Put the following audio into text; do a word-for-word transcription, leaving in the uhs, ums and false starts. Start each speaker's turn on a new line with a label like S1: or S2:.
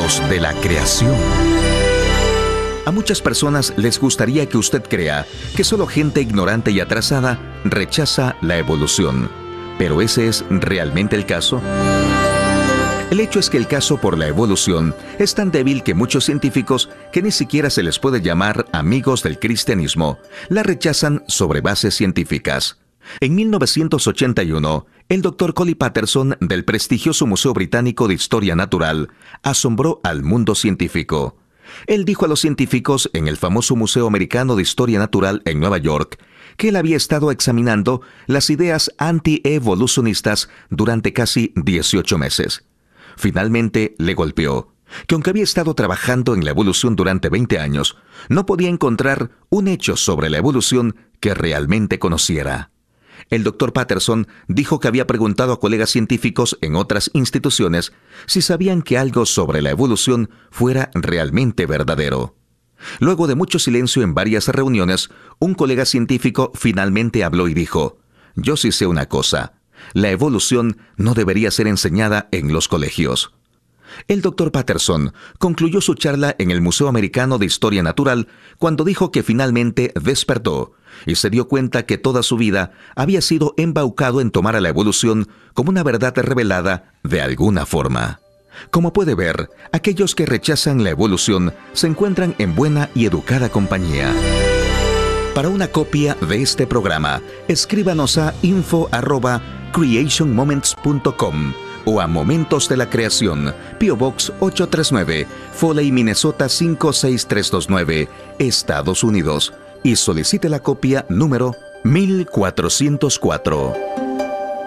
S1: Amigos de la creación. A muchas personas les gustaría que usted crea que solo gente ignorante y atrasada rechaza la evolución. ¿Pero ese es realmente el caso? El hecho es que el caso por la evolución es tan débil que muchos científicos, que ni siquiera se les puede llamar amigos del cristianismo, la rechazan sobre bases científicas. En mil novecientos ochenta y uno, el doctor Colin Patterson del prestigioso Museo Británico de Historia Natural asombró al mundo científico. Él dijo a los científicos en el famoso Museo Americano de Historia Natural en Nueva York que él había estado examinando las ideas anti-evolucionistas durante casi dieciocho meses. Finalmente le golpeó que aunque había estado trabajando en la evolución durante veinte años, no podía encontrar un hecho sobre la evolución que realmente conociera. El doctor Patterson dijo que había preguntado a colegas científicos en otras instituciones si sabían que algo sobre la evolución fuera realmente verdadero. Luego de mucho silencio en varias reuniones, un colega científico finalmente habló y dijo: «Yo sí sé una cosa. La evolución no debería ser enseñada en los colegios». El doctor Patterson concluyó su charla en el Museo Americano de Historia Natural cuando dijo que finalmente despertó y se dio cuenta que toda su vida había sido embaucado en tomar a la evolución como una verdad revelada de alguna forma. Como puede ver, aquellos que rechazan la evolución se encuentran en buena y educada compañía. Para una copia de este programa, escríbanos a info arroba creation moments punto com o a Momentos de la Creación, P O Box ocho tres nueve, Foley, Minnesota cinco seis tres dos nueve, Estados Unidos, y solicite la copia número mil cuatrocientos cuatro.